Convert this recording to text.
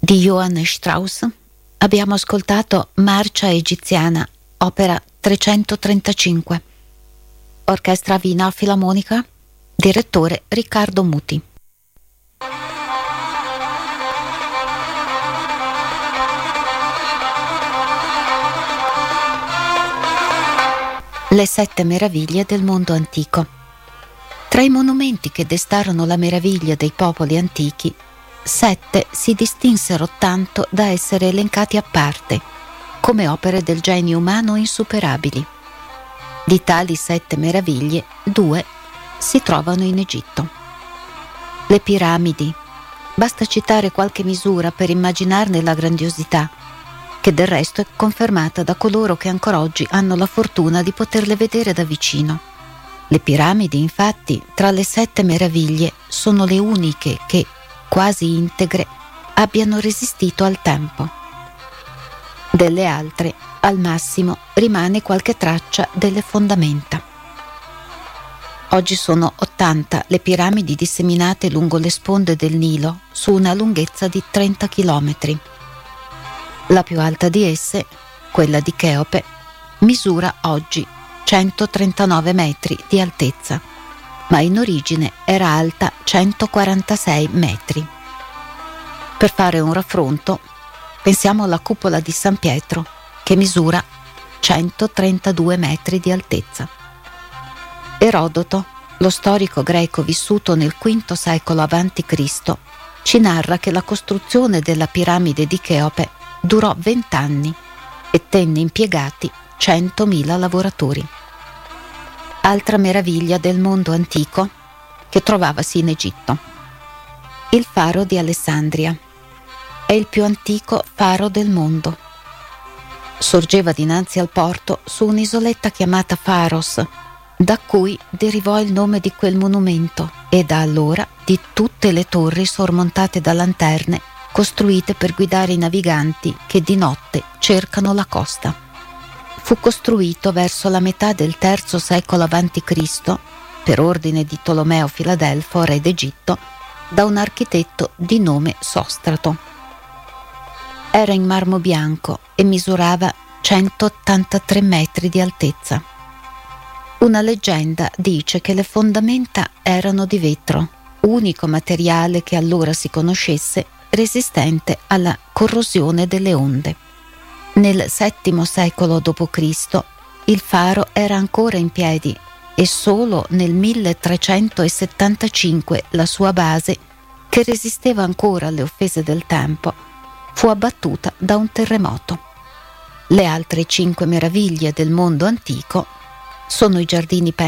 di Johann Strauss abbiamo ascoltato Marcia egiziana, opera 335. Orchestra Wiener Filarmonica, direttore Riccardo Muti. Le 7 meraviglie del mondo antico. Tra i monumenti che destarono la meraviglia dei popoli antichi, 7 si distinsero tanto da essere elencati a parte, come opere del genio umano insuperabili. Di tali 7 meraviglie, 2 si trovano in Egitto. Le piramidi. Basta citare qualche misura per immaginarne la grandiosità, che del resto è confermata da coloro che ancora oggi hanno la fortuna di poterle vedere da vicino. Le piramidi, infatti, tra le 7 meraviglie, sono le uniche che, quasi integre, abbiano resistito al tempo. Delle altre, al massimo, rimane qualche traccia delle fondamenta. Oggi sono 80 le piramidi disseminate lungo le sponde del Nilo, su una lunghezza di 30 chilometri. La più alta di esse, quella di Cheope, misura oggi 139 metri di altezza, ma in origine era alta 146 metri. Per fare un raffronto, pensiamo alla cupola di San Pietro, che misura 132 metri di altezza. Erodoto, lo storico greco vissuto nel V secolo a.C., ci narra che la costruzione della piramide di Cheope durò 20 anni e tenne impiegati 100.000 lavoratori. Altra meraviglia del mondo antico che trovavasi in Egitto. Il faro di Alessandria è il più antico faro del mondo. Sorgeva dinanzi al porto su un'isoletta chiamata Pharos, da cui derivò il nome di quel monumento e da allora di tutte le torri sormontate da lanterne costruite per guidare i naviganti che di notte cercano la costa. Fu costruito verso la metà del III secolo a.C., per ordine di Tolomeo Filadelfo, re d'Egitto, da un architetto di nome Sostrato. Era in marmo bianco e misurava 183 metri di altezza. Una leggenda dice che le fondamenta erano di vetro, unico materiale che allora si conoscesse resistente alla corrosione delle onde. Nel VII secolo d.C. il faro era ancora in piedi e solo nel 1375 la sua base, che resisteva ancora alle offese del tempo, fu abbattuta da un terremoto. Le altre 5 meraviglie del mondo antico sono i giardini